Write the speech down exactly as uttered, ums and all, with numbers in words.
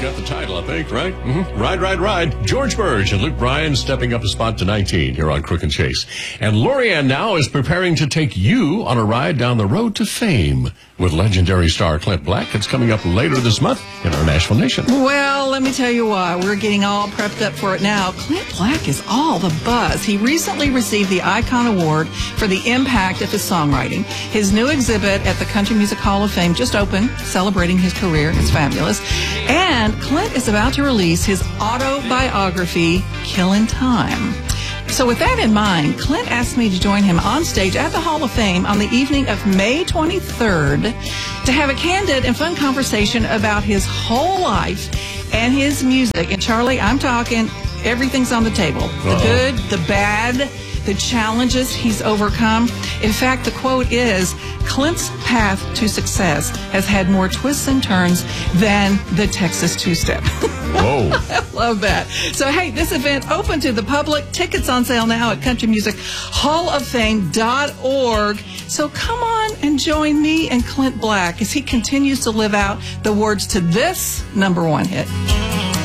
got the title, I think, right? Mm-hmm. Ride, Ride, Ride. George Burge and Luke Bryan stepping up a spot to nineteen here on Crook and Chase. And Lorianne now is preparing to take you on a ride down the road to fame with legendary star Clint Black. It's coming up later this month in our Nashville Nation. Well, let me tell you why. We're getting all prepped up for it now. Clint Black is all the buzz. He recently received the Icon Award for the impact of his songwriting. His new exhibit at the Country Music Hall of Fame just opened, celebrating his career. It's fabulous. And Clint is about to release his autobiography, Killin' Time. So with that in mind, Clint asked me to join him on stage at the Hall of Fame on the evening of May twenty-third to have a candid and fun conversation about his whole life and his music. And Charlie, I'm talking everything's on the table. The Uh-oh. good, the bad, the challenges he's overcome. In fact, the quote is, Clint's path to success has had more twists and turns than the Texas two-step. Whoa. I love that. So, hey, this event open to the public. Tickets on sale now at country music hall of fame dot org. So come on and join me and Clint Black as he continues to live out the words to this number one hit.